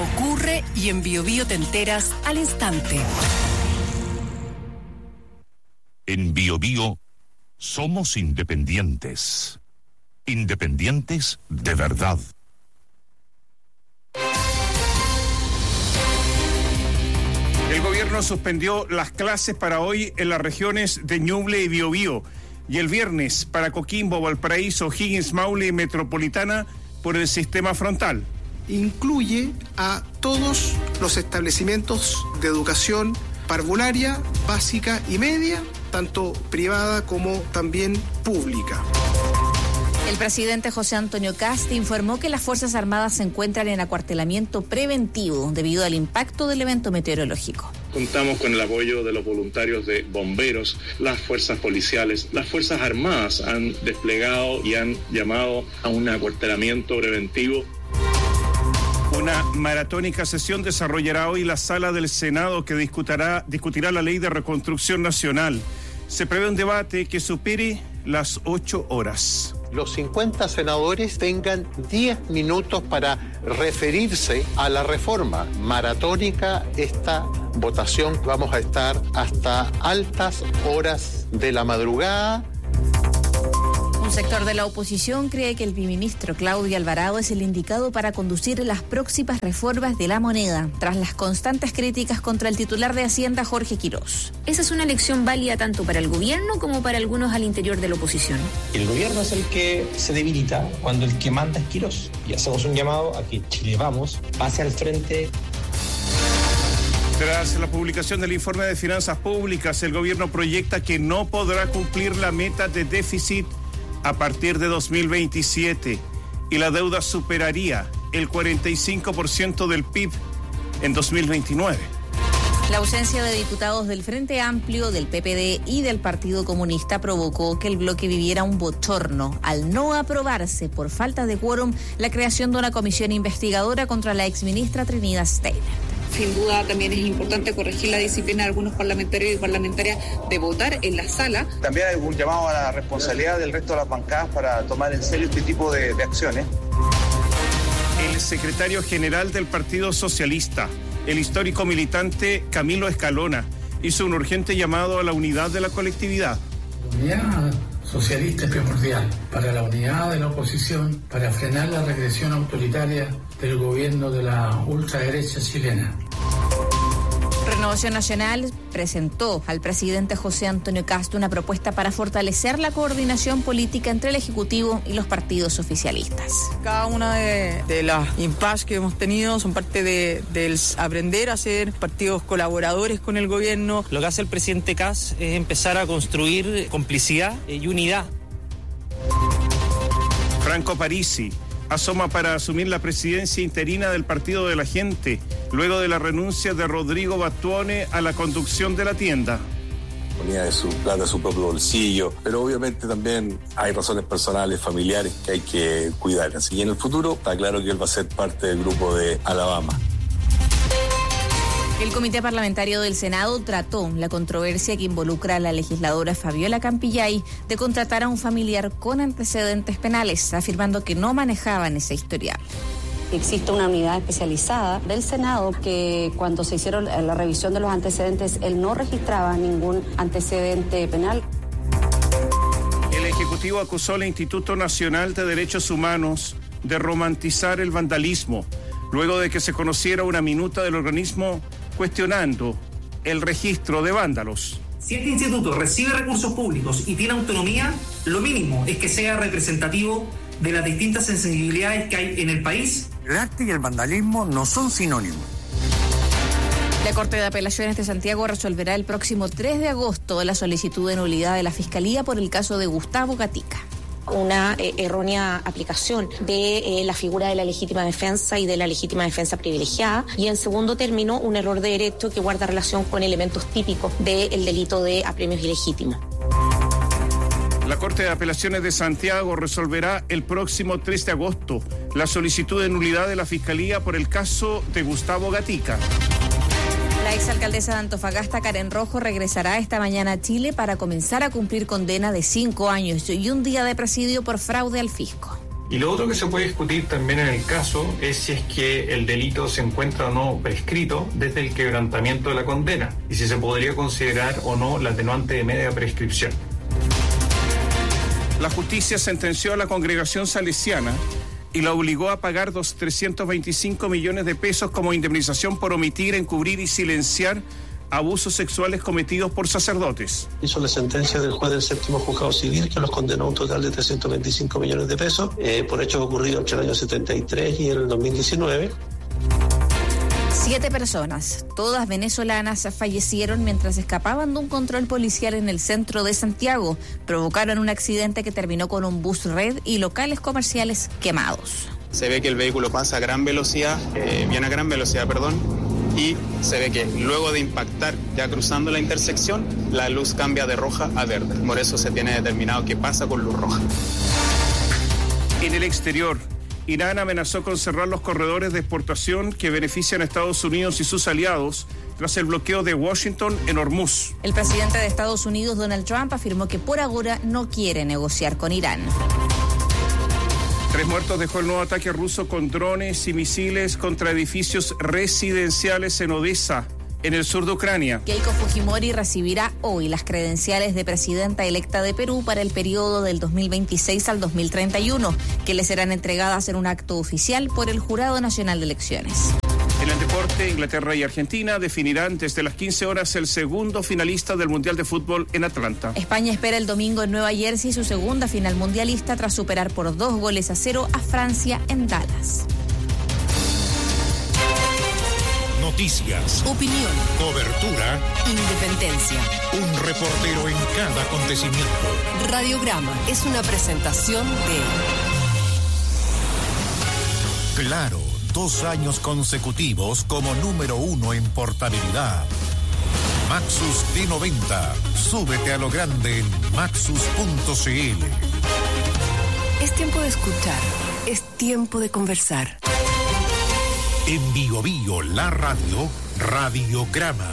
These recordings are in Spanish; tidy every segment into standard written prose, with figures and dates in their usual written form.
ocurre y en Biobío te enteras al instante. En Biobío somos independientes. Independientes de verdad. El gobierno suspendió las clases para hoy en las regiones de Ñuble y Biobío y el viernes para Coquimbo, Valparaíso, O'Higgins, Maule y Metropolitana por el sistema frontal. Incluye a todos los establecimientos de educación parvularia, básica y media, tanto privada como también pública. El presidente José Antonio Kast informó que las Fuerzas Armadas se encuentran en acuartelamiento preventivo debido al impacto del evento meteorológico. Contamos con el apoyo de los voluntarios de bomberos, las fuerzas policiales, las Fuerzas Armadas han desplegado y han llamado a un acuartelamiento preventivo. Una maratónica sesión desarrollará hoy la sala del Senado que discutirá la ley de reconstrucción nacional. Se prevé un debate que supere las 8 horas. Los 50 senadores tengan 10 minutos para referirse a la reforma. Maratónica esta votación, vamos a estar hasta altas horas de la madrugada. Un sector de la oposición cree que el ministro Claudio Alvarado es el indicado para conducir las próximas reformas de la moneda, tras las constantes críticas contra el titular de Hacienda, Jorge Quirós. Esa es una elección válida tanto para el gobierno como para algunos al interior de la oposición. El gobierno es el que se debilita cuando el que manda es Quirós. Y hacemos un llamado a que Chile Vamos pase al frente. Tras la publicación del informe de finanzas públicas, el gobierno proyecta que no podrá cumplir la meta de déficit a partir de 2027 y la deuda superaría el 45% del PIB en 2029. La ausencia de diputados del Frente Amplio, del PPD y del Partido Comunista provocó que el bloque viviera un bochorno al no aprobarse por falta de quórum la creación de una comisión investigadora contra la exministra Trinidad Steiner. Sin duda también es importante corregir la disciplina de algunos parlamentarios y parlamentarias de votar en la sala. También hay un llamado a la responsabilidad del resto de las bancadas para tomar en serio este tipo de acciones. El secretario general del Partido Socialista, el histórico militante Camilo Escalona, hizo un urgente llamado a la unidad de la colectividad. La unidad socialista es primordial para la unidad de la oposición, para frenar la regresión autoritaria del gobierno de la ultraderecha chilena. Renovación Nacional presentó al presidente José Antonio Kast una propuesta para fortalecer la coordinación política entre el Ejecutivo y los partidos oficialistas. Cada una de las impases que hemos tenido son parte del aprender a ser partidos colaboradores con el gobierno. Lo que hace el presidente Kast es empezar a construir complicidad y unidad. Franco Parisi asoma para asumir la presidencia interina del Partido de la Gente, luego de la renuncia de Rodrigo Battuone a la conducción de la tienda. Ponía de su plata de su propio bolsillo, pero obviamente también hay razones personales, familiares que hay que cuidar. Así que en el futuro está claro que él va a ser parte del grupo de Alabama. El Comité Parlamentario del Senado trató la controversia que involucra a la legisladora Fabiola Campillay de contratar a un familiar con antecedentes penales, afirmando que no manejaban ese historial. Existe una unidad especializada del Senado que cuando se hicieron la revisión de los antecedentes, él no registraba ningún antecedente penal. El Ejecutivo acusó al Instituto Nacional de Derechos Humanos de romantizar el vandalismo, luego de que se conociera una minuta del organismo cuestionando el registro de vándalos. Si este instituto recibe recursos públicos y tiene autonomía, lo mínimo es que sea representativo de las distintas sensibilidades que hay en el país. El arte y el vandalismo no son sinónimos. La Corte de Apelaciones de Santiago resolverá el próximo 3 de agosto la solicitud de nulidad de la Fiscalía por el caso de Gustavo Gatica. Una errónea aplicación de la figura de la legítima defensa y de la legítima defensa privilegiada, y en segundo término un error de derecho que guarda relación con elementos típicos del delito de apremios ilegítimos. La Corte de Apelaciones de Santiago resolverá el próximo 3 de agosto la solicitud de nulidad de la Fiscalía por el caso de Gustavo Gatica. La exalcaldesa de Antofagasta, Karen Rojo, regresará esta mañana a Chile para comenzar a cumplir condena de 5 años y un día de presidio por fraude al fisco. Y lo otro que se puede discutir también en el caso es si es que el delito se encuentra o no prescrito desde el quebrantamiento de la condena y si se podría considerar o no la atenuante de media prescripción. La justicia sentenció a la congregación salesiana y la obligó a pagar 325 millones de pesos como indemnización por omitir, encubrir y silenciar abusos sexuales cometidos por sacerdotes. Hizo la sentencia del juez del séptimo juzgado civil que los condenó a un total de 325 millones de pesos por hechos ocurridos entre el año 73 y el 2019. 7 personas, todas venezolanas, fallecieron mientras escapaban de un control policial en el centro de Santiago. Provocaron un accidente que terminó con un bus red y locales comerciales quemados. Se ve que el vehículo pasa a gran velocidad, viene a gran velocidad, y se ve que luego de impactar, ya cruzando la intersección, la luz cambia de roja a verde. Por eso se tiene determinado que pasa con luz roja. En el exterior, Irán amenazó con cerrar los corredores de exportación que benefician a Estados Unidos y sus aliados tras el bloqueo de Washington en Hormuz. El presidente de Estados Unidos, Donald Trump, afirmó que por ahora no quiere negociar con Irán. 3 muertos dejó el nuevo ataque ruso con drones y misiles contra edificios residenciales en Odessa, en el sur de Ucrania. Keiko Fujimori recibirá hoy las credenciales de presidenta electa de Perú para el periodo del 2026 al 2031, que le serán entregadas en un acto oficial por el Jurado Nacional de Elecciones. En el deporte, Inglaterra y Argentina definirán desde las 15 horas el segundo finalista del Mundial de Fútbol en Atlanta. España espera el domingo en Nueva Jersey su segunda final mundialista tras superar por 2-0 a Francia en Dallas. Noticias, opinión, cobertura, independencia. Un reportero en cada acontecimiento. Radiograma es una presentación de Claro, 2 años consecutivos como número 1 en portabilidad. Maxus D90. Súbete a lo grande en maxus.cl. Es tiempo de escuchar, es tiempo de conversar. En Bio Bio, la radio, Radiograma.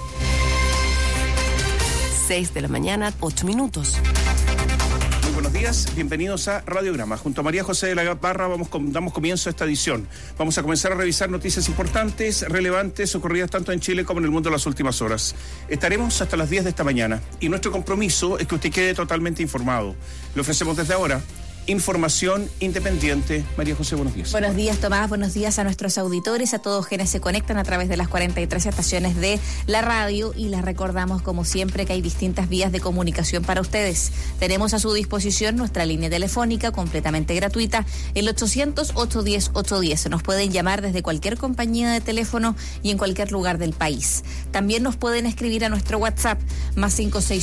6 de la mañana, 8 minutos. Muy buenos días, bienvenidos a Radiograma. Junto a María José de la Barra damos comienzo a esta edición. Vamos a comenzar a revisar noticias importantes, relevantes, ocurridas tanto en Chile como en el mundo en las últimas horas. Estaremos hasta las 10 de esta mañana y nuestro compromiso es que usted quede totalmente informado. Le ofrecemos desde ahora información independiente. María José, buenos días. Buenos días, Tomás. Buenos días a nuestros auditores, a todos quienes se conectan a través de las 43 estaciones de la radio, y les recordamos, como siempre, que hay distintas vías de comunicación para ustedes. Tenemos a su disposición nuestra línea telefónica completamente gratuita, el 800-810-810. Nos pueden llamar desde cualquier compañía de teléfono y en cualquier lugar del país. También nos pueden escribir a nuestro WhatsApp, más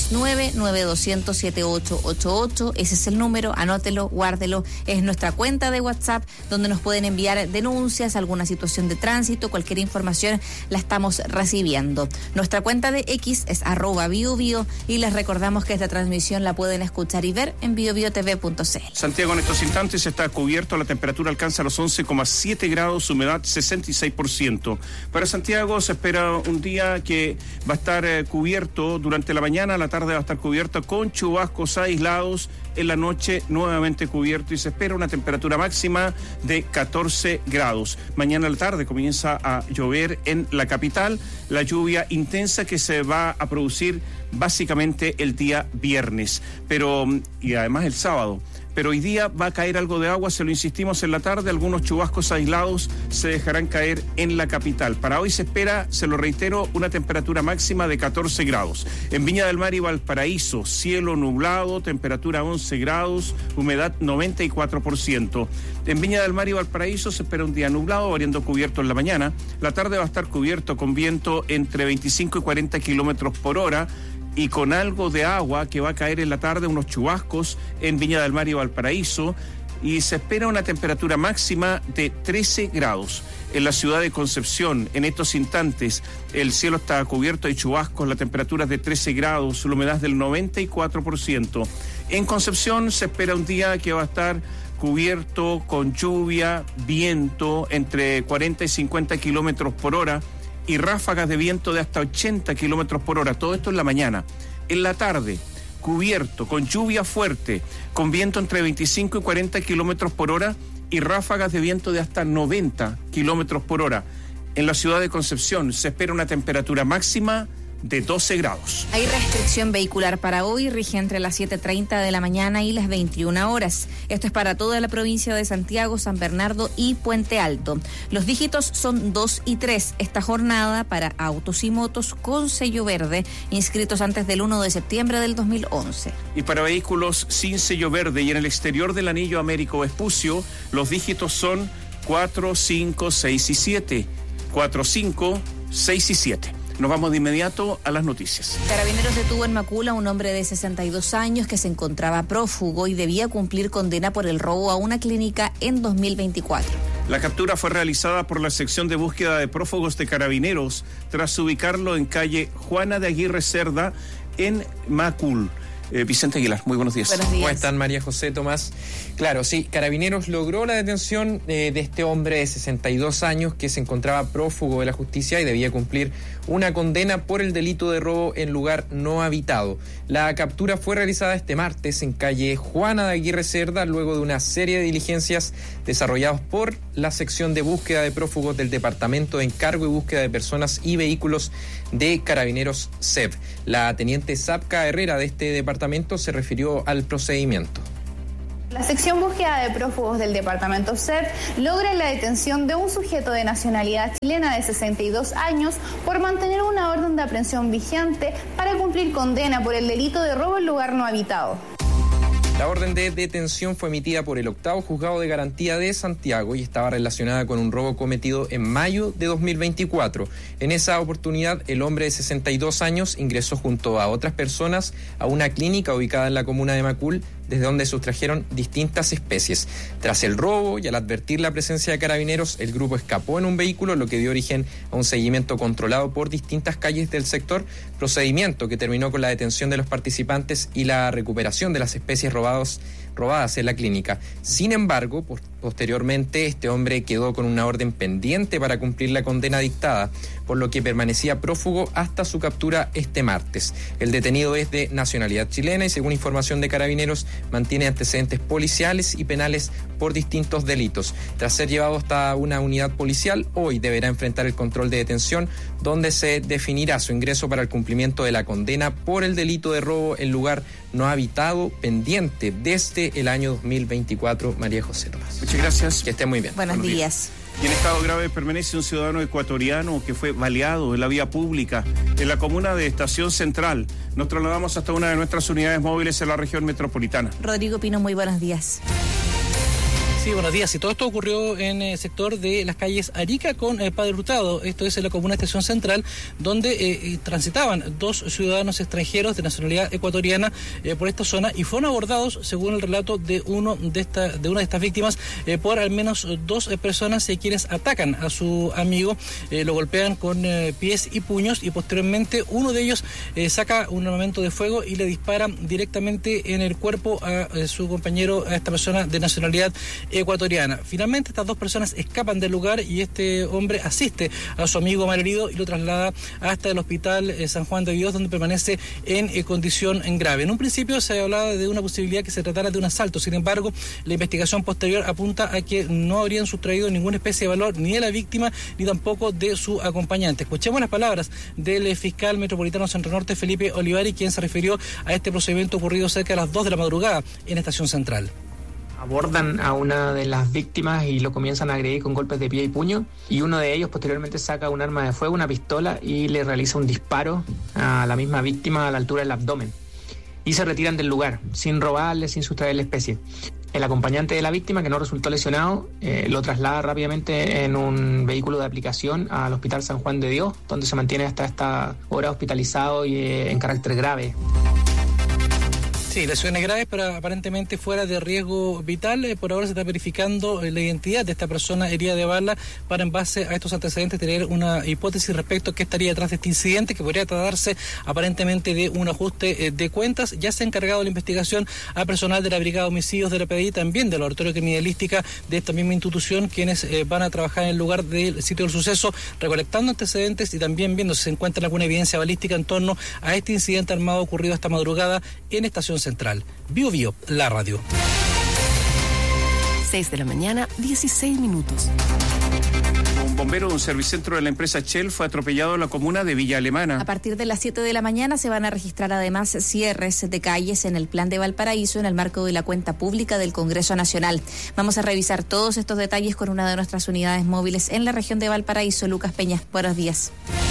569-9200-7888. Ese es el número, anótelo, guárdelo. Es nuestra cuenta de WhatsApp donde nos pueden enviar denuncias, alguna situación de tránsito, cualquier información la estamos recibiendo. Nuestra cuenta de X es @biobio y les recordamos que esta transmisión la pueden escuchar y ver en biobiotv.cl. Santiago en estos instantes está cubierto, la temperatura alcanza los 11,7 grados, humedad 66%. Para Santiago se espera un día que va a estar cubierto durante la mañana, la tarde va a estar cubierto con chubascos aislados, en la noche nuevamente cubierto y se espera una temperatura máxima de 14 grados. Mañana a la tarde comienza a llover en la capital, la lluvia intensa que se va a producir básicamente el día viernes, y además el sábado. Pero hoy día va a caer algo de agua, se lo insistimos en la tarde, algunos chubascos aislados se dejarán caer en la capital. Para hoy se espera, se lo reitero, una temperatura máxima de 14 grados. En Viña del Mar y Valparaíso, cielo nublado, temperatura 11 grados, humedad 94%. En Viña del Mar y Valparaíso se espera un día nublado, variando cubierto en la mañana. La tarde va a estar cubierto con viento entre 25 y 40 kilómetros por hora, y con algo de agua que va a caer en la tarde, unos chubascos en Viña del Mar y Valparaíso, y se espera una temperatura máxima de 13 grados. En la ciudad de Concepción, en estos instantes, el cielo está cubierto de chubascos, la temperatura es de 13 grados, la humedad es del 94%. En Concepción se espera un día que va a estar cubierto con lluvia, viento entre 40 y 50 kilómetros por hora, y ráfagas de viento de hasta 80 kilómetros por hora. Todo esto en la mañana. En la tarde, cubierto, con lluvia fuerte, con viento entre 25 y 40 kilómetros por hora y ráfagas de viento de hasta 90 kilómetros por hora. En la ciudad de Concepción se espera una temperatura máxima de 12 grados. Hay restricción vehicular para hoy, rige entre las 7:30 de la mañana y las 21 horas. Esto es para toda la provincia de Santiago, San Bernardo y Puente Alto. Los dígitos son 2 y 3. Esta jornada para autos y motos con sello verde, inscritos antes del 1 de septiembre del 2011. Y para vehículos sin sello verde y en el exterior del anillo Américo Vespucio, los dígitos son 4, 5, 6 y 7. 4, 5, 6 y 7. Nos vamos de inmediato a las noticias. Carabineros detuvo en Macul a un hombre de 62 años que se encontraba prófugo y debía cumplir condena por el robo a una clínica en 2024. La captura fue realizada por la sección de búsqueda de prófugos de Carabineros tras ubicarlo en calle Juana de Aguirre Cerda en Macul. Vicente Aguilar, muy buenos días. Buenos días. ¿Cómo están, María José, Tomás? Claro, sí, Carabineros logró la detención de este hombre de 62 años que se encontraba prófugo de la justicia y debía cumplir una condena por el delito de robo en lugar no habitado. La captura fue realizada este martes en calle Juana de Aguirre Cerda, luego de una serie de diligencias desarrolladas por la sección de búsqueda de prófugos del Departamento de Encargo y Búsqueda de Personas y Vehículos de Carabineros CEP. La teniente Zapca Herrera de este departamento se refirió al procedimiento. La sección búsqueda de prófugos del departamento CEP logra la detención de un sujeto de nacionalidad chilena de 62 años por mantener una orden de aprehensión vigente para cumplir condena por el delito de robo en lugar no habitado. La orden de detención fue emitida por el 8º Juzgado de Garantía de Santiago y estaba relacionada con un robo cometido en mayo de 2024. En esa oportunidad, el hombre de 62 años ingresó junto a otras personas a una clínica ubicada en la comuna de Macul, desde donde sustrajeron distintas especies. Tras el robo y al advertir la presencia de carabineros, el grupo escapó en un vehículo, lo que dio origen a un seguimiento controlado por distintas calles del sector, procedimiento que terminó con la detención de los participantes y la recuperación de las especies robadas en la clínica. Sin embargo, posteriormente, este hombre quedó con una orden pendiente para cumplir la condena dictada, por lo que permanecía prófugo hasta su captura este martes. El detenido es de nacionalidad chilena y, según información de Carabineros, mantiene antecedentes policiales y penales por distintos delitos. Tras ser llevado hasta una unidad policial, hoy deberá enfrentar el control de detención, donde se definirá su ingreso para el cumplimiento de la condena por el delito de robo en lugar no habitado, pendiente desde el año 2024. María José Tomás. Muchas gracias. Que esté muy bien. Buenos días. Y en estado grave permanece un ciudadano ecuatoriano que fue baleado en la vía pública en la comuna de Estación Central. Nos trasladamos hasta una de nuestras unidades móviles en la región metropolitana. Rodrigo Pino, muy buenos días. Sí, buenos días. Y todo esto ocurrió en el sector de las calles Arica con Padre Hurtado. Esto es en la comuna Estación Central, donde transitaban dos ciudadanos extranjeros de nacionalidad ecuatoriana por esta zona y fueron abordados, según el relato de una de estas víctimas, por al menos dos personas quienes atacan a su amigo, lo golpean con pies y puños y posteriormente uno de ellos saca un armamento de fuego y le dispara directamente en el cuerpo a su compañero, a esta persona de nacionalidad ecuatoriana. Finalmente estas dos personas escapan del lugar y este hombre asiste a su amigo malherido y lo traslada hasta el hospital San Juan de Dios, donde permanece en condición grave. En un principio se hablaba de una posibilidad que se tratara de un asalto, sin embargo la investigación posterior apunta a que no habrían sustraído ninguna especie de valor ni de la víctima ni tampoco de su acompañante. Escuchemos las palabras del fiscal metropolitano Centro Norte, Felipe Olivari, quien se refirió a este procedimiento ocurrido cerca de las 2 de la madrugada en Estación Central. Abordan a una de las víctimas y lo comienzan a agredir con golpes de pie y puño, y uno de ellos posteriormente saca un arma de fuego, una pistola, y le realiza un disparo a la misma víctima a la altura del abdomen y se retiran del lugar sin robarle, sin sustraer la especie. El acompañante de la víctima, que no resultó lesionado, lo traslada rápidamente en un vehículo de aplicación al Hospital San Juan de Dios, donde se mantiene hasta esta hora hospitalizado y en carácter grave. Sí, lesiones graves, pero aparentemente fuera de riesgo vital. Por ahora se está verificando la identidad de esta persona herida de bala para, en base a estos antecedentes, tener una hipótesis respecto a qué estaría detrás de este incidente, que podría tratarse aparentemente de un ajuste de cuentas. Ya se ha encargado la investigación a personal de la Brigada de Homicidios de la PDI, también del Laboratorio de Criminalística de esta misma institución, quienes van a trabajar en el lugar del sitio del suceso, recolectando antecedentes y también viendo si se encuentra alguna evidencia balística en torno a este incidente armado ocurrido esta madrugada en Estación Central. Bio Bio, la radio. 6 de la mañana, 16 minutos. Un bombero de un servicentro de la empresa Shell fue atropellado en la comuna de Villa Alemana. A partir de las 7 de la mañana se van a registrar además cierres de calles en el plan de Valparaíso en el marco de la cuenta pública del Congreso Nacional. Vamos a revisar todos estos detalles con una de nuestras unidades móviles en la región de Valparaíso. Lucas Peña, buenos días.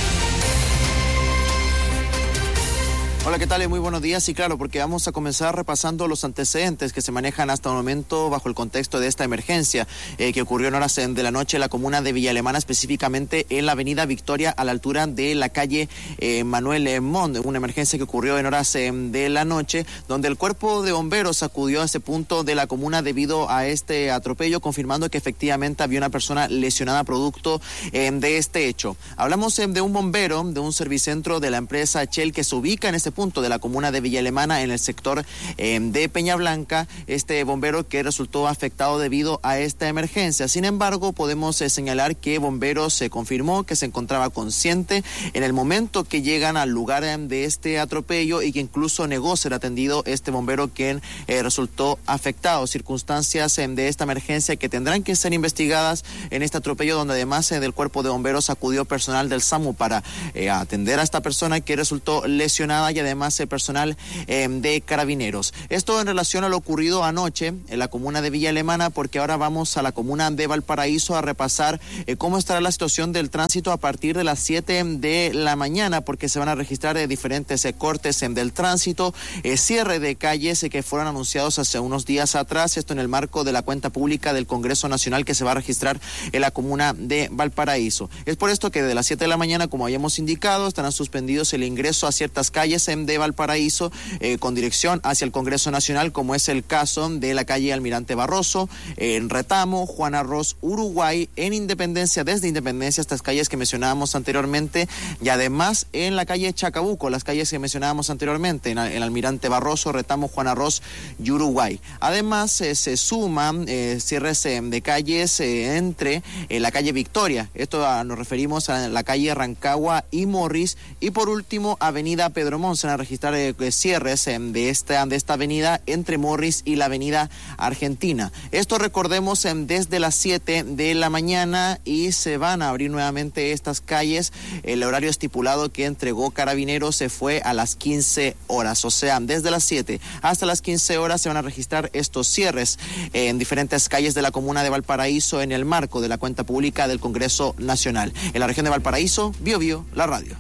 Hola, ¿qué tal? Muy buenos días. Y claro, porque vamos a comenzar repasando los antecedentes que se manejan hasta el momento bajo el contexto de esta emergencia que ocurrió en horas de la noche en la comuna de Villa Alemana, específicamente en la avenida Victoria a la altura de la calle Manuel Montt. Una emergencia que ocurrió en horas de la noche, donde el cuerpo de bomberos acudió a ese punto de la comuna debido a este atropello, confirmando que efectivamente había una persona lesionada producto de este hecho. Hablamos de un bombero de un servicentro de la empresa Shell que se ubica en este punto de la comuna de Villa Alemana, en el sector de Peña Blanca, este bombero que resultó afectado debido a esta emergencia. Sin embargo, podemos señalar que bomberos se confirmó que se encontraba consciente en el momento que llegan al lugar de este atropello y que incluso negó ser atendido este bombero quien resultó afectado. Circunstancias de esta emergencia que tendrán que ser investigadas en este atropello, donde además del cuerpo de bomberos acudió personal del SAMU para atender a esta persona que resultó lesionada y además personal de carabineros. Esto en relación a lo ocurrido anoche en la comuna de Villa Alemana, porque ahora vamos a la comuna de Valparaíso a repasar cómo estará la situación del tránsito a partir de las 7 de la mañana, porque se van a registrar diferentes cortes del tránsito, cierre de calles que fueron anunciados hace unos días atrás, esto en el marco de la cuenta pública del Congreso Nacional que se va a registrar en la comuna de Valparaíso. Es por esto que de las 7 de la mañana, como habíamos indicado, estarán suspendidos el ingreso a ciertas calles de Valparaíso con dirección hacia el Congreso Nacional, como es el caso de la calle Almirante Barroso, en Retamo, Juana Ross, Uruguay, en Independencia, desde Independencia, estas calles que mencionábamos anteriormente, y además en la calle Chacabuco, las calles que mencionábamos anteriormente, en Almirante Barroso, Retamo, Juana Ross y Uruguay. Además, se suman cierres de calles entre la calle Victoria, esto nos referimos a la calle Rancagua y Morris, y por último, avenida Pedro Montt. Se van a registrar cierres de esta avenida entre Morris y la avenida Argentina. Esto recordemos desde las 7 de la mañana y se van a abrir nuevamente estas calles. El horario estipulado que entregó Carabineros se fue a las 15 horas, o sea, desde las 7 hasta las 15 horas se van a registrar estos cierres en diferentes calles de la comuna de Valparaíso en el marco de la cuenta pública del Congreso Nacional. En la región de Valparaíso, Bio Bio, la radio.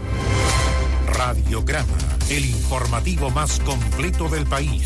Radiograma, el informativo más completo del país.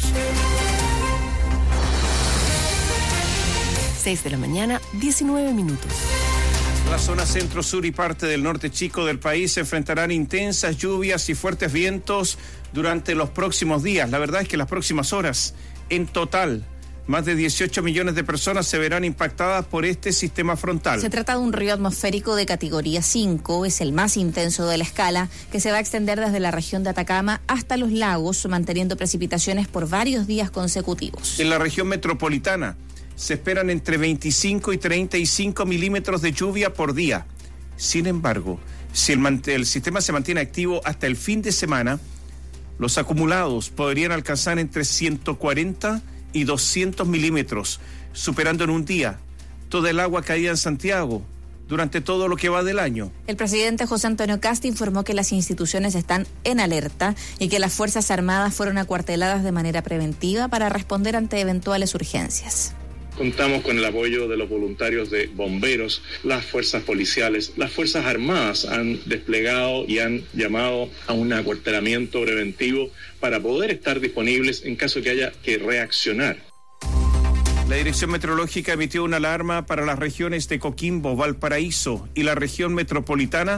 6 de la mañana, 19 minutos. La zona centro, sur y parte del norte chico del país se enfrentarán intensas lluvias y fuertes vientos durante los próximos días. La verdad es que las próximas horas, en total, más de 18 millones de personas se verán impactadas por este sistema frontal. Se trata de un río atmosférico de categoría 5, es el más intenso de la escala, que se va a extender desde la región de Atacama hasta los lagos, manteniendo precipitaciones por varios días consecutivos. En la región metropolitana se esperan entre 25 y 35 milímetros de lluvia por día. Sin embargo, si el sistema se mantiene activo hasta el fin de semana, los acumulados podrían alcanzar entre 140 y 200 milímetros, superando en un día toda el agua caída en Santiago durante todo lo que va del año. El presidente José Antonio Kast informó que las instituciones están en alerta y que las Fuerzas Armadas fueron acuarteladas de manera preventiva para responder ante eventuales urgencias. Contamos con el apoyo de los voluntarios de bomberos, las fuerzas policiales, las fuerzas armadas han desplegado y han llamado a un acuartelamiento preventivo para poder estar disponibles en caso que haya que reaccionar. La Dirección Meteorológica emitió una alarma para las regiones de Coquimbo, Valparaíso y la región metropolitana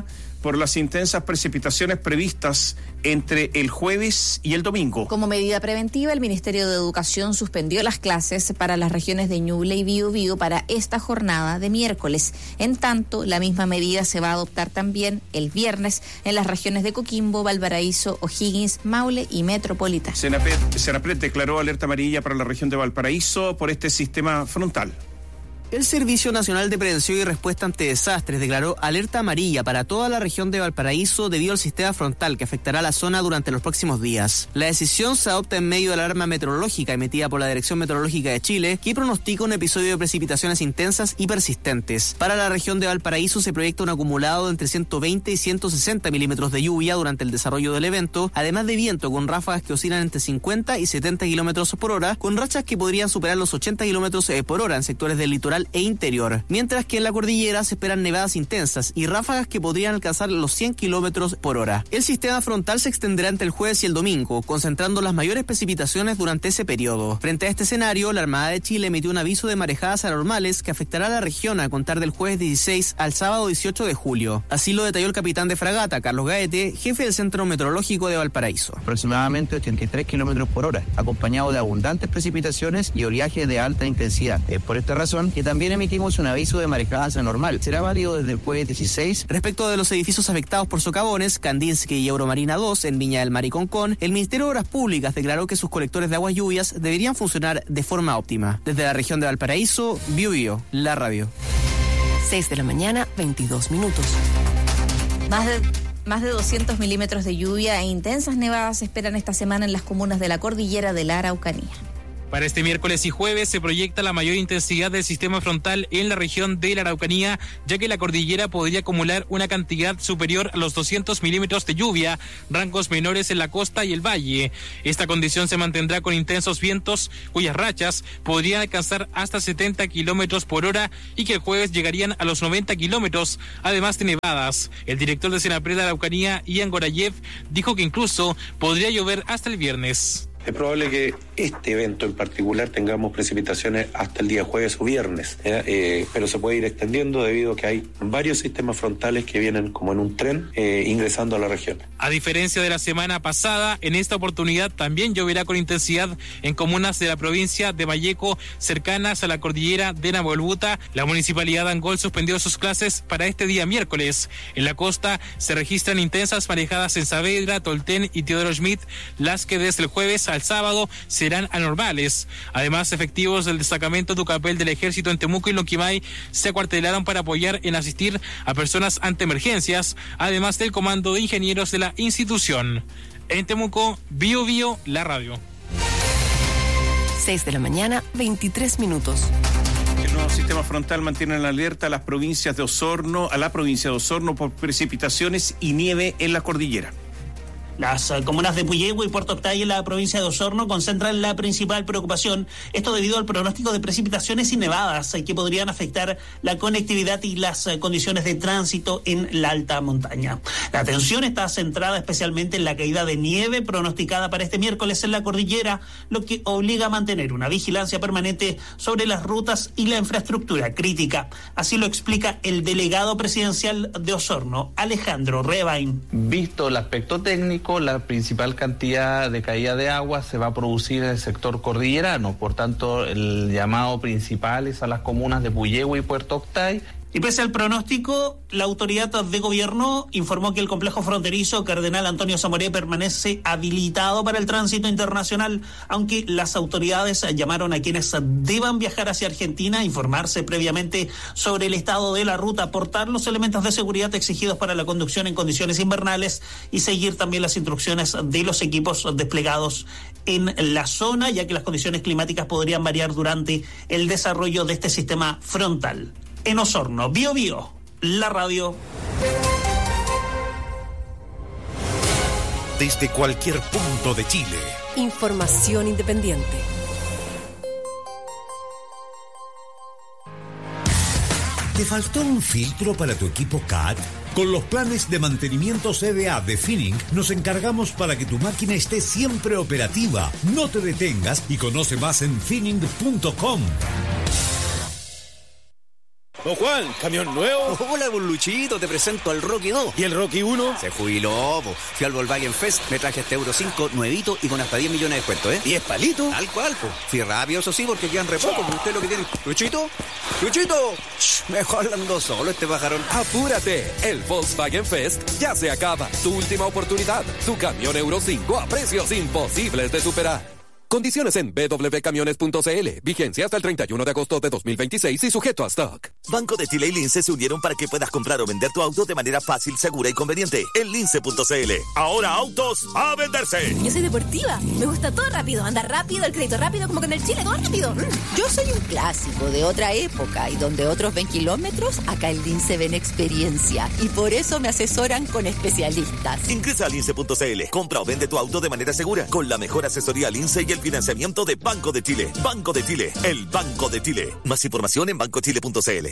por las intensas precipitaciones previstas entre el jueves y el domingo. Como medida preventiva, el Ministerio de Educación suspendió las clases para las regiones de Ñuble y Biobío para esta jornada de miércoles. En tanto, la misma medida se va a adoptar también el viernes en las regiones de Coquimbo, Valparaíso, O'Higgins, Maule y Metropolitana. Senapred declaró alerta amarilla para la región de Valparaíso por este sistema frontal. El Servicio Nacional de Prevención y Respuesta ante Desastres declaró alerta amarilla para toda la región de Valparaíso debido al sistema frontal que afectará la zona durante los próximos días. La decisión se adopta en medio de la alarma meteorológica emitida por la Dirección Meteorológica de Chile, que pronostica un episodio de precipitaciones intensas y persistentes. Para la región de Valparaíso se proyecta un acumulado de entre 120 y 160 milímetros de lluvia durante el desarrollo del evento, además de viento con ráfagas que oscilan entre 50 y 70 kilómetros por hora, con rachas que podrían superar los 80 kilómetros por hora en sectores del litoral e interior, mientras que en la cordillera se esperan nevadas intensas y ráfagas que podrían alcanzar los 100 kilómetros por hora. El sistema frontal se extenderá entre el jueves y el domingo, concentrando las mayores precipitaciones durante ese periodo. Frente a este escenario, la Armada de Chile emitió un aviso de marejadas anormales que afectará a la región a contar del jueves 16 al sábado 18 de julio. Así lo detalló el capitán de fragata, Carlos Gaete, jefe del Centro Meteorológico de Valparaíso. Aproximadamente 83 kilómetros por hora, acompañado de abundantes precipitaciones y oleaje de alta intensidad. Es por esta razón que también emitimos un aviso de marejadas anormal. Será válido desde el jueves 16. Respecto de los edificios afectados por socavones, Kandinsky y Euromarina 2 en Viña del Mar y Concón, el Ministerio de Obras Públicas declaró que sus colectores de aguas lluvias deberían funcionar de forma óptima. Desde la región de Valparaíso, Biobío, la radio. 6 de la mañana, 22 minutos. Más de 200 milímetros de lluvia e intensas nevadas se esperan esta semana en las comunas de la cordillera de la Araucanía. Para este miércoles y jueves se proyecta la mayor intensidad del sistema frontal en la región de la Araucanía, ya que la cordillera podría acumular una cantidad superior a los 200 milímetros de lluvia, rangos menores en la costa y el valle. Esta condición se mantendrá con intensos vientos, cuyas rachas podrían alcanzar hasta 70 kilómetros por hora y que el jueves llegarían a los 90 kilómetros, además de nevadas. El director de Senapred de Araucanía, Ian Gorayev, dijo que incluso podría llover hasta el viernes. Es probable que este evento en particular tengamos precipitaciones hasta el día jueves o viernes, pero se puede ir extendiendo debido a que hay varios sistemas frontales que vienen como en un tren ingresando a la región. A diferencia de la semana pasada, en esta oportunidad también lloverá con intensidad en comunas de la provincia de Valleco, cercanas a la cordillera de Nahuelbuta. La municipalidad de Angol suspendió sus clases para este día miércoles. En la costa se registran intensas marejadas en Saavedra, Tolten y Teodoro Schmidt, las que desde el jueves al sábado serán anormales. Además, efectivos del destacamento Tucapel del Ejército en Temuco y Lonquimay se acuartelaron para apoyar en asistir a personas ante emergencias, además del comando de ingenieros de la institución. En Temuco, Biobío, la radio. 6 de la mañana, 23 minutos. El nuevo sistema frontal mantiene en alerta a la provincia de Osorno por precipitaciones y nieve en la cordillera. Las comunas de Puyehue y Puerto Octay en la provincia de Osorno concentran la principal preocupación, esto debido al pronóstico de precipitaciones y nevadas que podrían afectar la conectividad y las condiciones de tránsito en la alta montaña. La atención está centrada especialmente en la caída de nieve pronosticada para este miércoles en la cordillera, lo que obliga a mantener una vigilancia permanente sobre las rutas y la infraestructura crítica. Así lo explica el delegado presidencial de Osorno, Alejandro Rebain. Visto el aspecto técnico, la principal cantidad de caída de agua se va a producir en el sector cordillerano, por tanto el llamado principal es a las comunas de Puyehue y Puerto Octay. Y pese al pronóstico, la autoridad de gobierno informó que el complejo fronterizo Cardenal Antonio Zamoré permanece habilitado para el tránsito internacional, aunque las autoridades llamaron a quienes deban viajar hacia Argentina a informarse previamente sobre el estado de la ruta, portar los elementos de seguridad exigidos para la conducción en condiciones invernales y seguir también las instrucciones de los equipos desplegados en la zona, ya que las condiciones climáticas podrían variar durante el desarrollo de este sistema frontal. En Osorno, Biobío, la radio. Desde cualquier punto de Chile. Información independiente. ¿Te faltó un filtro para tu equipo CAT? Con los planes de mantenimiento CDA de Finning nos encargamos para que tu máquina esté siempre operativa. No te detengas y conoce más en finning.com. Don Juan, ¿camión nuevo? Hola, don Luchito, te presento al Rocky 2. ¿Y el Rocky 1? Se jubiló, po. Fui al Volkswagen Fest, me traje este Euro 5 nuevito y con hasta 10 millones de descuento, ¿eh? ¿10 palitos? Tal cual, po. Fui rápido, eso sí, porque quedan re poco. ¿Usted lo que tiene? ¿Luchito? ¡Luchito! Mejor ando solo este pajarón. Apúrate, el Volkswagen Fest ya se acaba. Tu última oportunidad. Tu camión Euro 5 a precios imposibles de superar. Condiciones en www.camiones.cl. Vigencia hasta el 31 de agosto de 2026 y sujeto a stock. Banco de Chile y Lince se unieron para que puedas comprar o vender tu auto de manera fácil, segura y conveniente. En lince.cl. Ahora autos a venderse. Yo soy deportiva. Me gusta todo rápido. Andar rápido, el crédito rápido, como que en el Chile, todo rápido. Yo soy un clásico de otra época y donde otros ven kilómetros, acá en Lince ven experiencia. Y por eso me asesoran con especialistas. Ingresa a lince.cl. Compra o vende tu auto de manera segura con la mejor asesoría Lince y el financiamiento de Banco de Chile. Banco de Chile, el Banco de Chile. Más información en bancochile.cl.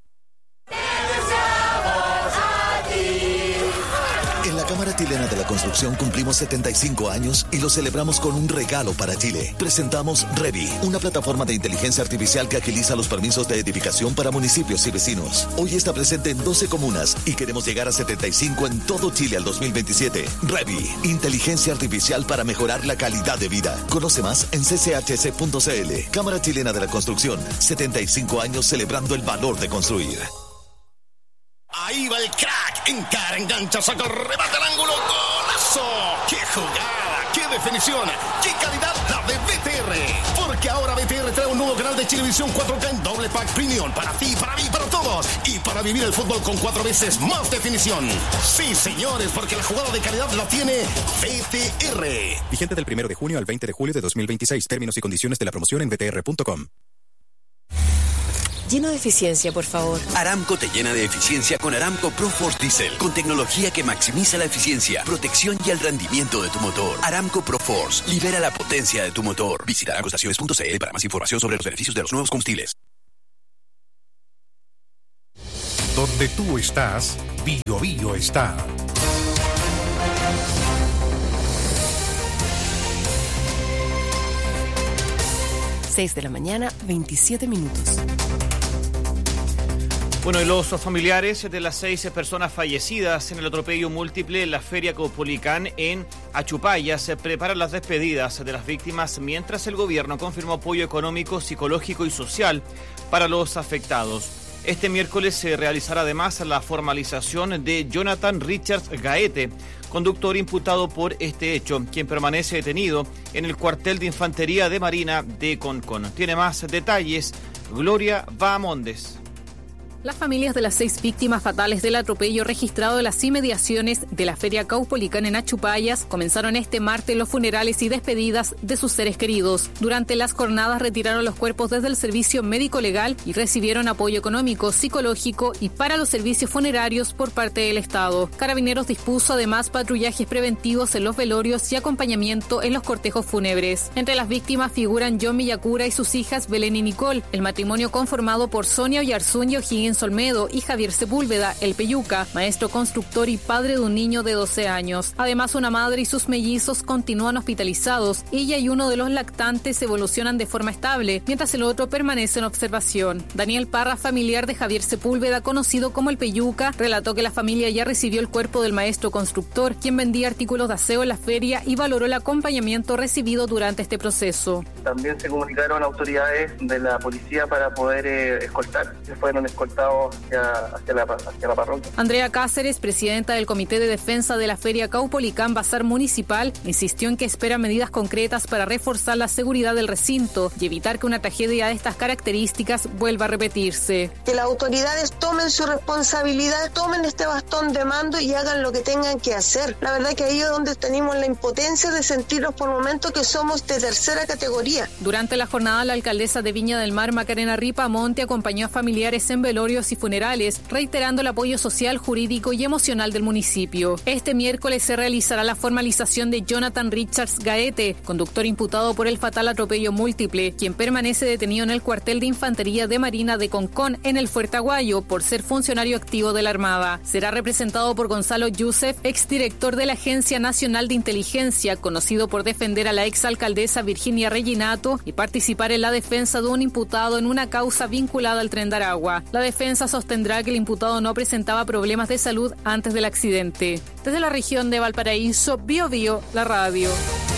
En la Cámara Chilena de la Construcción cumplimos 75 años y lo celebramos con un regalo para Chile. Presentamos Revi, una plataforma de inteligencia artificial que agiliza los permisos de edificación para municipios y vecinos. Hoy está presente en 12 comunas y queremos llegar a 75 en todo Chile al 2027. Revi, inteligencia artificial para mejorar la calidad de vida. Conoce más en cchc.cl. Cámara Chilena de la Construcción, 75 años celebrando el valor de construir. Ahí va el crack, encara, engancha, saca, remata al ángulo, ¡golazo! ¡Qué jugada! ¡Qué definición! ¡Qué calidad la de BTR! Porque ahora BTR trae un nuevo canal de Chilevisión 4K en doble pack premium para ti, para mí, para todos y para vivir el fútbol con 4 veces más definición. Sí, señores, porque la jugada de calidad la tiene BTR. Vigente del 1 de junio al 20 de julio de 2026. Términos y condiciones de la promoción en btr.com. Lleno de eficiencia, por favor. Aramco te llena de eficiencia con Aramco ProForce Diesel, con tecnología que maximiza la eficiencia, protección y el rendimiento de tu motor. Aramco ProForce, libera la potencia de tu motor. Visita aramcoestaciones.cl para más información sobre los beneficios de los nuevos combustibles. Donde tú estás, Bio Bio está. De la mañana, 27 minutos. Bueno, y los familiares de las 6 personas fallecidas en el atropello múltiple en la Feria Caupolicán en Achupaya se preparan las despedidas de las víctimas mientras el gobierno confirmó apoyo económico, psicológico y social para los afectados. Este miércoles se realizará además la formalización de Jonathan Richards Gaete, conductor imputado por este hecho, quien permanece detenido en el cuartel de infantería de Marina de Concón. Tiene más detalles Gloria Bahamondes. Las familias de las 6 víctimas fatales del atropello registrado en las inmediaciones de la Feria Caupolicán en Achupayas comenzaron este martes los funerales y despedidas de sus seres queridos. Durante las jornadas retiraron los cuerpos desde el servicio médico legal y recibieron apoyo económico, psicológico y para los servicios funerarios por parte del Estado. Carabineros dispuso además patrullajes preventivos en los velorios y acompañamiento en los cortejos fúnebres. Entre las víctimas figuran John Villacura y sus hijas Belén y Nicole, el matrimonio conformado por Sonia Oyarzún y O'Higgins Olmedo y Javier Sepúlveda, el Peyuca, maestro constructor y padre de un niño de 12 años. Además, una madre y sus mellizos continúan hospitalizados. Ella y uno de los lactantes evolucionan de forma estable, mientras el otro permanece en observación. Daniel Parra, familiar de Javier Sepúlveda, conocido como el Peyuca, relató que la familia ya recibió el cuerpo del maestro constructor, quien vendía artículos de aseo en la feria y valoró el acompañamiento recibido durante este proceso. También se comunicaron autoridades de la policía para poder escoltar. Se fueron escoltados hacia la parroquia. Andrea Cáceres, presidenta del Comité de Defensa de la Feria Caupolicán Bazar Municipal, insistió en que espera medidas concretas para reforzar la seguridad del recinto y evitar que una tragedia de estas características vuelva a repetirse. Que las autoridades tomen su responsabilidad, tomen este bastón de mando y hagan lo que tengan que hacer. La verdad que ahí es donde tenemos la impotencia de sentirnos por momentos que somos de tercera categoría. Durante la jornada, la alcaldesa de Viña del Mar, Macarena Ripamonte, acompañó a familiares en velorios y funerales, reiterando el apoyo social, jurídico y emocional del municipio. Este miércoles se realizará la formalización de Jonathan Richards Gaete, conductor imputado por el fatal atropello múltiple, quien permanece detenido en el cuartel de infantería de Marina de Concón en el Fuerte Aguayo por ser funcionario activo de la Armada. Será representado por Gonzalo Youssef, exdirector de la Agencia Nacional de Inteligencia, conocido por defender a la exalcaldesa Virginia Reginato asesinato y participar en la defensa de un imputado en una causa vinculada al Tren de Aragua. La defensa sostendrá que el imputado no presentaba problemas de salud antes del accidente. Desde la región de Valparaíso, Biobío, la radio.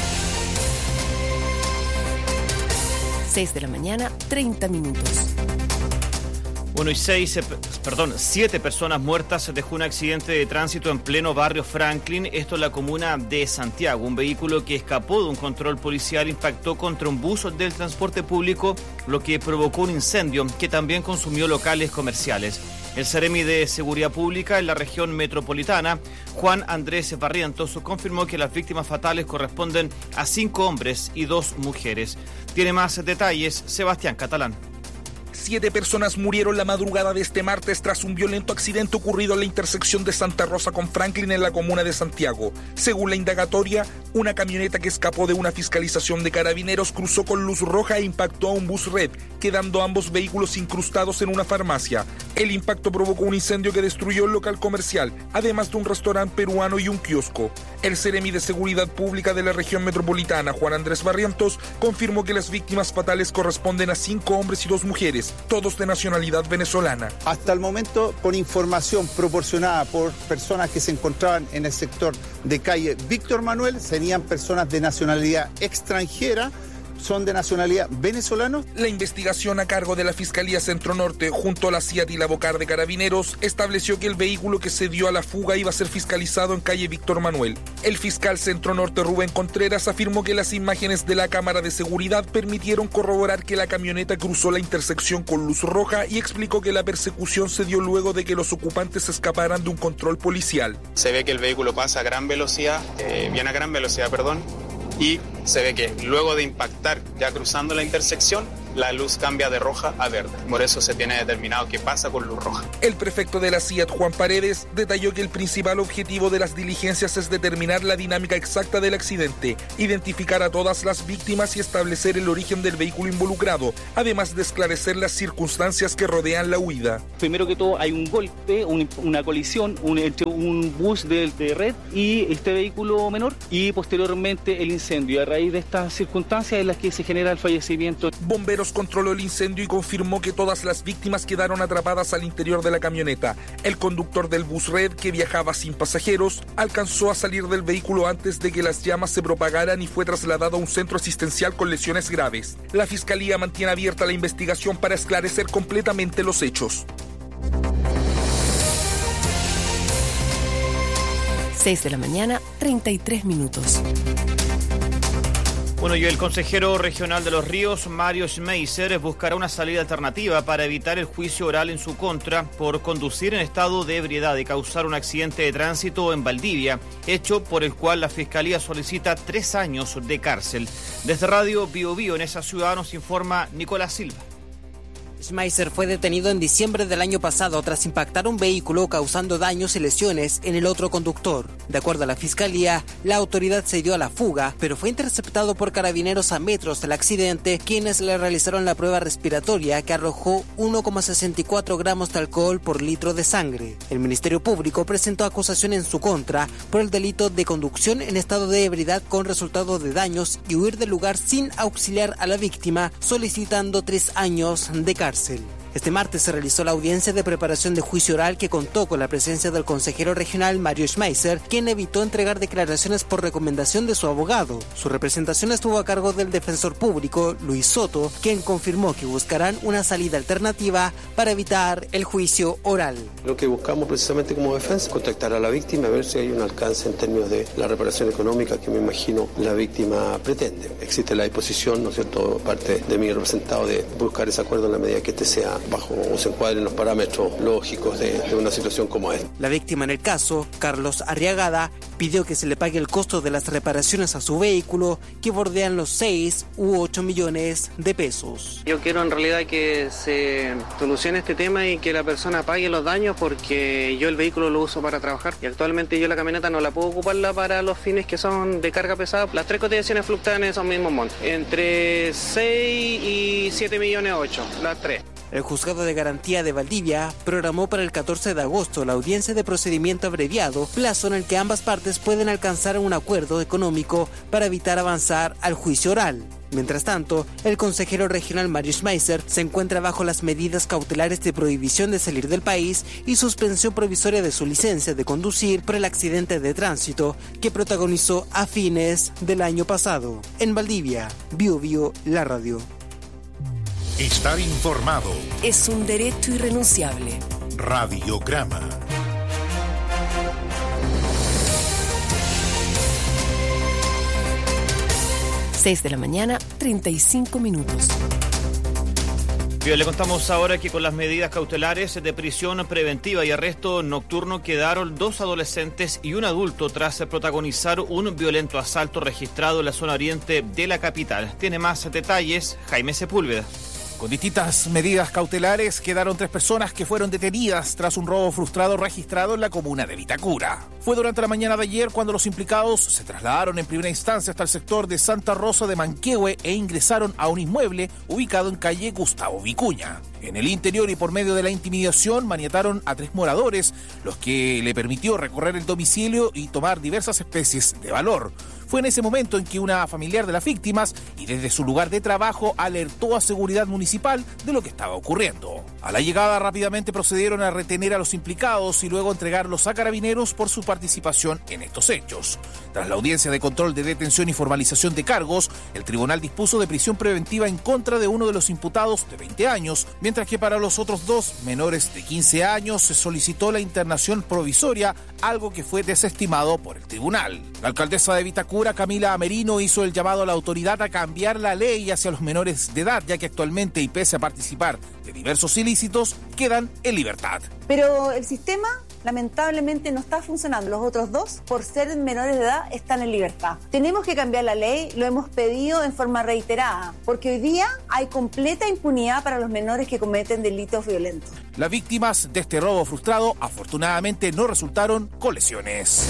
6 de la mañana, 30 minutos. Bueno, 7 personas muertas dejó un accidente de tránsito en pleno barrio Franklin, esto en la comuna de Santiago. Un vehículo que escapó de un control policial impactó contra un bus del transporte público, lo que provocó un incendio que también consumió locales comerciales. El Seremi de Seguridad Pública en la región metropolitana, Juan Andrés Barrientos, confirmó que las víctimas fatales corresponden a 5 hombres y 2 mujeres. Tiene más detalles Sebastián Catalán. 7 personas murieron la madrugada de este martes tras un violento accidente ocurrido en la intersección de Santa Rosa con Franklin en la comuna de Santiago. Según la indagatoria, una camioneta que escapó de una fiscalización de carabineros cruzó con luz roja e impactó a un bus red, quedando ambos vehículos incrustados en una farmacia. El impacto provocó un incendio que destruyó el local comercial, además de un restaurante peruano y un kiosco. El Seremi de Seguridad Pública de la región metropolitana, Juan Andrés Barrientos, confirmó que las víctimas fatales corresponden a 5 hombres y 2 mujeres, todos de nacionalidad venezolana. Hasta el momento, con información proporcionada por personas que se encontraban en el sector de calle Víctor Manuel, serían personas de nacionalidad extranjera, son de nacionalidad venezolana. La investigación a cargo de la Fiscalía Centro Norte, junto a la CIAT y la Bocar de Carabineros, estableció que el vehículo que se dio a la fuga iba a ser fiscalizado en calle Víctor Manuel. El fiscal Centro Norte, Rubén Contreras, afirmó que las imágenes de la cámara de seguridad permitieron corroborar que la camioneta cruzó la intersección con luz roja y explicó que la persecución se dio luego de que los ocupantes escaparan de un control policial. Se ve que el vehículo pasa a gran velocidad, y se ve que luego de impactar ya cruzando la intersección, la luz cambia de roja a verde. Por eso se tiene determinado que pasa con luz roja. El prefecto de la CIAT, Juan Paredes, detalló que el principal objetivo de las diligencias es determinar la dinámica exacta del accidente, identificar a todas las víctimas y establecer el origen del vehículo involucrado, además de esclarecer las circunstancias que rodean la huida. Primero que todo hay un golpe, una colisión entre un bus de red y este vehículo menor, y posteriormente el incendio. A raíz de estas circunstancias en las que se genera el fallecimiento. Bomberos controló el incendio y confirmó que todas las víctimas quedaron atrapadas al interior de la camioneta. El conductor del bus red, que viajaba sin pasajeros, alcanzó a salir del vehículo antes de que las llamas se propagaran y fue trasladado a un centro asistencial con lesiones graves. La Fiscalía mantiene abierta la investigación para esclarecer completamente los hechos. 6 de la mañana, 33 minutos. Bueno, y el consejero regional de Los Ríos, Mario Schmeiser, buscará una salida alternativa para evitar el juicio oral en su contra por conducir en estado de ebriedad y causar un accidente de tránsito en Valdivia, hecho por el cual la Fiscalía solicita 3 años de cárcel. Desde Radio Biobío en esa ciudad nos informa Nicolás Silva. Schmeiser fue detenido en diciembre del año pasado tras impactar un vehículo causando daños y lesiones en el otro conductor. De acuerdo a la Fiscalía, la autoridad se dio a la fuga, pero fue interceptado por carabineros a metros del accidente, quienes le realizaron la prueba respiratoria que arrojó 1,64 gramos de alcohol por litro de sangre. El Ministerio Público presentó acusación en su contra por el delito de conducción en estado de ebriedad con resultado de daños y huir del lugar sin auxiliar a la víctima, solicitando 3 años de cárcel. Este martes se realizó la audiencia de preparación de juicio oral que contó con la presencia del consejero regional Mario Schmeiser, quien evitó entregar declaraciones por recomendación de su abogado. Su representación estuvo a cargo del defensor público, Luis Soto, quien confirmó que buscarán una salida alternativa para evitar el juicio oral. Lo que buscamos precisamente como defensa, contactar a la víctima, a ver si hay un alcance en términos de la reparación económica que me imagino la víctima pretende. Existe la disposición, ¿no es cierto?, parte de mi representado de buscar ese acuerdo en la medida que este sea bajo o se encuadren los parámetros lógicos de una situación como esta. La víctima en el caso, Carlos Arriagada, pidió que se le pague el costo de las reparaciones a su vehículo, que bordean los 6 u 8 millones de pesos. Yo quiero en realidad que se solucione este tema y que la persona pague los daños, porque yo el vehículo lo uso para trabajar y actualmente yo la camioneta no la puedo ocuparla para los fines que son de carga pesada. Las 3 cotizaciones fluctúan en esos mismos montos, entre 6 y 7 millones 8, las 3. El Juzgado de Garantía de Valdivia programó para el 14 de agosto la audiencia de procedimiento abreviado, plazo en el que ambas partes pueden alcanzar un acuerdo económico para evitar avanzar al juicio oral. Mientras tanto, el consejero regional Mario Schmeiser se encuentra bajo las medidas cautelares de prohibición de salir del país y suspensión provisoria de su licencia de conducir por el accidente de tránsito que protagonizó a fines del año pasado. En Valdivia, Biobío, la radio. Estar informado es un derecho irrenunciable. Radiograma. Seis de la mañana, 35 minutos. Bien, le contamos ahora que con las medidas cautelares de prisión preventiva y arresto nocturno quedaron 2 adolescentes y un adulto tras protagonizar un violento asalto registrado en la zona oriente de la capital. Tiene más detalles Jaime Sepúlveda. Con distintas medidas cautelares quedaron 3 personas que fueron detenidas tras un robo frustrado registrado en la comuna de Vitacura. Fue durante la mañana de ayer cuando los implicados se trasladaron en primera instancia hasta el sector de Santa Rosa de Manquehue e ingresaron a un inmueble ubicado en calle Gustavo Vicuña. En el interior y por medio de la intimidación maniataron a 3 moradores, los que le permitió recorrer el domicilio y tomar diversas especies de valor. Fue en ese momento en que una familiar de las víctimas y desde su lugar de trabajo alertó a Seguridad Municipal de lo que estaba ocurriendo. A la llegada rápidamente procedieron a retener a los implicados y luego entregarlos a Carabineros por su participación en estos hechos. Tras la audiencia de control de detención y formalización de cargos, el tribunal dispuso de prisión preventiva en contra de uno de los imputados de 20 años, mientras que para los otros 2 menores de 15 años se solicitó la internación provisoria, algo que fue desestimado por el tribunal. La alcaldesa de Vitacura, Camila Amerino, hizo el llamado a la autoridad a cambiar la ley hacia los menores de edad, ya que actualmente, y pese a participar de diversos ilícitos, quedan en libertad. Pero el sistema lamentablemente no está funcionando. Los otros 2, por ser menores de edad, están en libertad. Tenemos que cambiar la ley, lo hemos pedido en forma reiterada, porque hoy día hay completa impunidad para los menores que cometen delitos violentos. Las víctimas de este robo frustrado afortunadamente no resultaron con lesiones.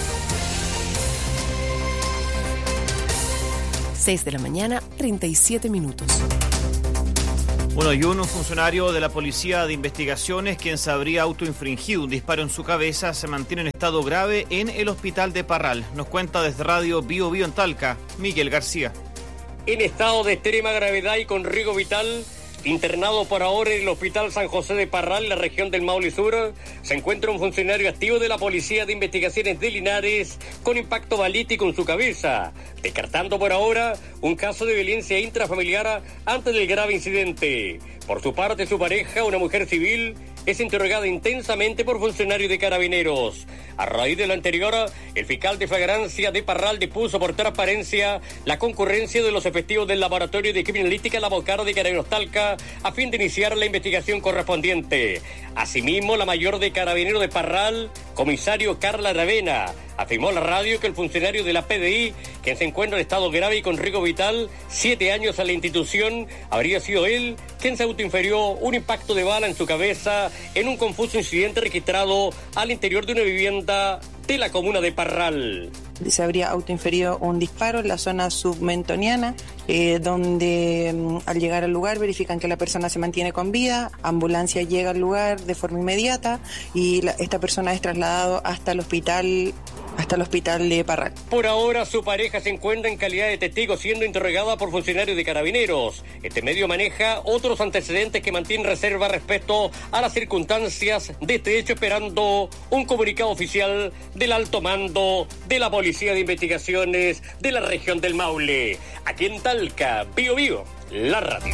6 de la mañana, 37 minutos. Bueno, y un funcionario de la Policía de Investigaciones, quien se habría autoinfringido un disparo en su cabeza, se mantiene en estado grave en el hospital de Parral. Nos cuenta desde Radio Biobío en Talca, Miguel García. En estado de extrema gravedad y con riesgo vital, internado por ahora en el Hospital San José de Parral, en la región del Maule Sur, se encuentra un funcionario activo de la Policía de Investigaciones de Linares con impacto balístico en su cabeza, descartando por ahora un caso de violencia intrafamiliar antes del grave incidente. Por su parte, su pareja, una mujer civil, es interrogada intensamente por funcionarios de Carabineros. A raíz de lo anterior, el fiscal de flagrancia de Parral dispuso por transparencia la concurrencia de los efectivos del Laboratorio de Criminalística La Bocara de Carabineros Talca a fin de iniciar la investigación correspondiente. Asimismo, la mayor de Carabineros de Parral, comisario Carla Aravena, afirmó a la radio que el funcionario de la PDI, quien se encuentra en estado grave y con riesgo vital, 7 años a la institución, habría sido él quien se autoinfirió un impacto de bala en su cabeza en un confuso incidente registrado al interior de una vivienda de la comuna de Parral. Se habría autoinferido un disparo en la zona submentoniana, donde al llegar al lugar verifican que la persona se mantiene con vida, ambulancia llega al lugar de forma inmediata y esta persona es trasladado hasta el hospital de Parral. Por ahora, su pareja se encuentra en calidad de testigo siendo interrogada por funcionarios de Carabineros. Este medio maneja otros antecedentes que mantienen reserva respecto a las circunstancias de este hecho, esperando un comunicado oficial del alto mando de la Policía de Investigaciones de la región del Maule. Aquí en Talca, Biobío, la radio.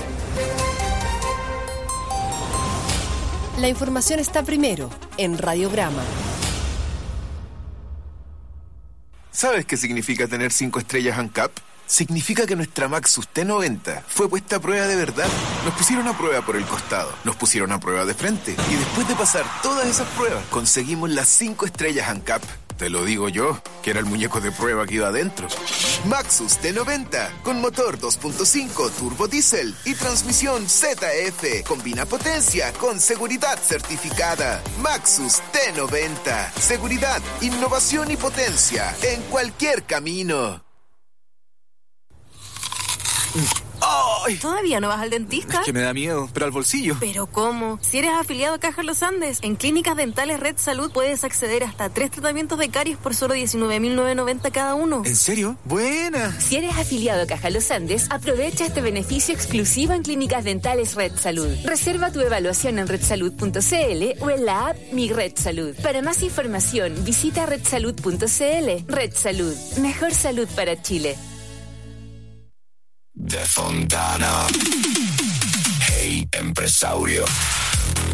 La información está primero en Radiograma. ¿Sabes qué significa tener 5 estrellas ANCAP? Significa que nuestra Maxus T90 fue puesta a prueba de verdad. Nos pusieron a prueba por el costado, nos pusieron a prueba de frente y después de pasar todas esas pruebas, conseguimos las 5 estrellas ANCAP. Te lo digo yo, que era el muñeco de prueba que iba adentro. Maxus T90, con motor 2.5 turbo diésel y transmisión ZF. Combina potencia con seguridad certificada. Maxus T90. Seguridad, innovación y potencia en cualquier camino. ¡Ay! ¿Todavía no vas al dentista? Es que me da miedo, pero al bolsillo. ¿Pero cómo? Si eres afiliado a Caja Los Andes, en Clínicas Dentales Red Salud puedes acceder hasta 3 tratamientos de caries por solo $19.990 cada uno. ¿En serio? ¡Buena! Si eres afiliado a Caja Los Andes, aprovecha este beneficio exclusivo en Clínicas Dentales Red Salud. Reserva tu evaluación en redsalud.cl o en la app Mi Red Salud. Para más información, visita redsalud.cl. Red Salud. Mejor salud para Chile. De Fontana. Hey, empresario.